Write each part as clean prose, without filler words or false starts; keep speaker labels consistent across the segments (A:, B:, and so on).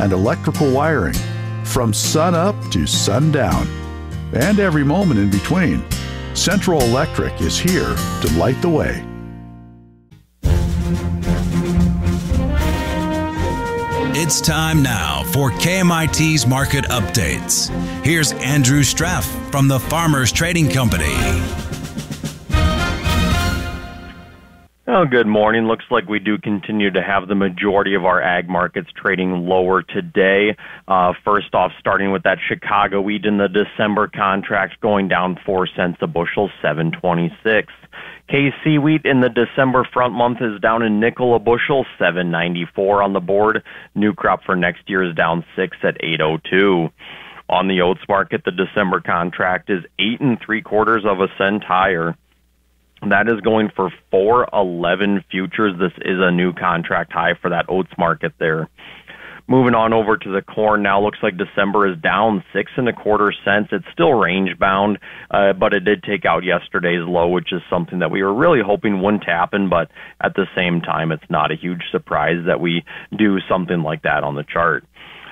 A: and electrical wiring, from sun up to sundown, and every moment in between. Central Electric is here to light the way.
B: It's time now for KMIT's Market Updates. Here's Andrew Straff from the Farmers Trading Company.
C: Well, good morning. Looks like we do continue to have the majority of our ag markets trading lower today. First off, starting with that Chicago wheat in the December contract going down 4 cents a bushel, $7.26. KC wheat in the December front month is down a nickel a bushel, $7.94 on the board. New crop for next year is down 6 at $8.02. On the oats market, the December contract is 8 3/4 cents higher. That is going for 4.11 futures. This is a new contract high for that oats market there. Moving on over to the corn now, looks like December is down 6 1/4 cents. It's still range bound, but it did take out yesterday's low, which is something that we were really hoping wouldn't happen, but at the same time, it's not a huge surprise that we do something like that on the chart.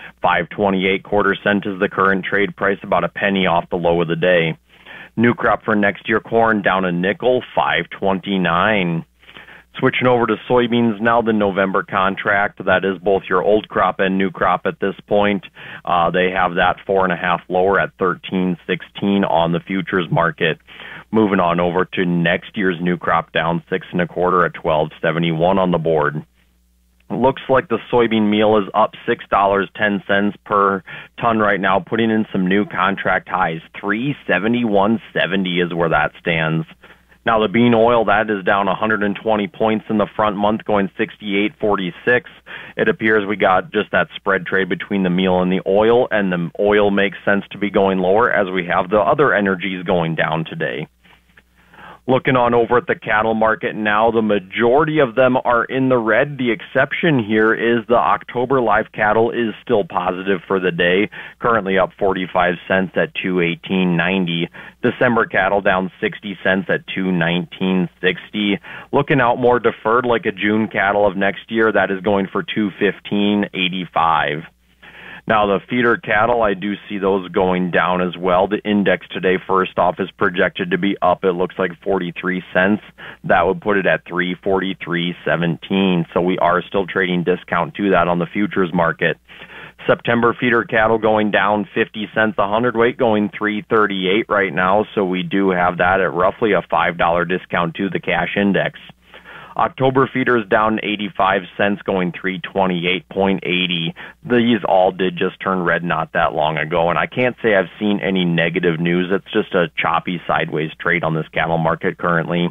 C: 5.28 cents is the current trade price, about a penny off the low of the day. New crop for next year corn down a nickel, $5.29. Switching over to soybeans now, the November contract, that is both your old crop and new crop at this point. They have that 4.5 lower at $13.16 on the futures market. Moving on over to next year's new crop down 6 1/4 at $12.71 on the board. Looks like the soybean meal is up $6.10 per ton right now, putting in some new contract highs. $371.70 is where that stands. Now the bean oil, that is down 120 points in the front month, going 68.46. It appears we got just that spread trade between the meal and the oil oil makes sense to be going lower as we have the other energies going down today. Looking on over at the cattle market now, the majority of them are in the red. The exception here is the October live cattle is still positive for the day, currently up 45 cents at $218.90. December cattle down 60 cents at $219.60. Looking out more deferred like a June cattle of next year, that is going for $215.85. Now, the feeder cattle, I do see those going down as well. The index today, first off, is projected to be up. It looks like 43 cents. That would put it at 343.17. So we are still trading discount to that on the futures market. September feeder cattle going down 50 cents a hundredweight, going 338 right now. So we do have that at roughly a $5 discount to the cash index. October feeders down 85 cents, going 328.80. These all did just turn red not that long ago, and I can't say I've seen any negative news. It's just a choppy sideways trade on this cattle market currently.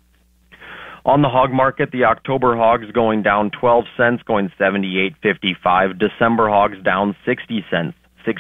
C: On the hog market, the October hogs going down 12 cents, going 78.55. December hogs down 60 cents,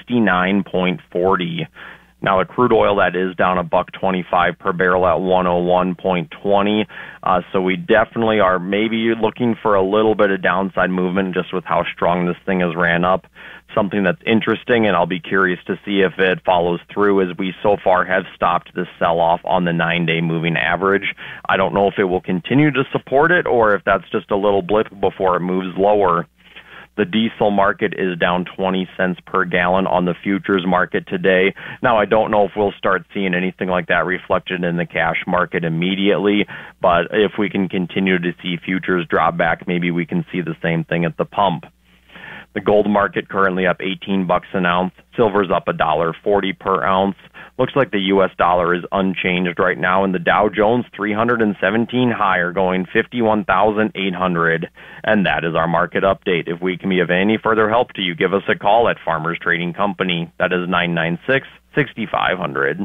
C: 69.40. Now, the crude oil, that is down $1.25 per barrel at 101.20. So we definitely are maybe looking for a little bit of downside movement just with how strong this thing has ran up. Something that's interesting, and I'll be curious to see if it follows through, as we so far have stopped this sell-off on the 9-day moving average. I don't know if it will continue to support it or if that's just a little blip before it moves lower. The diesel market is down 20 cents per gallon on the futures market today. Now, I don't know if we'll start seeing anything like that reflected in the cash market immediately, but if we can continue to see futures drop back, maybe we can see the same thing at the pump. The gold market currently up $18 an ounce. Silver's up $1.40 per ounce. Looks like the U.S. dollar is unchanged right now, and the Dow Jones 317 higher, going 51,800. And that is our market update. If we can be of any further help to you, give us a call at Farmers Trading Company. That is 996-6500.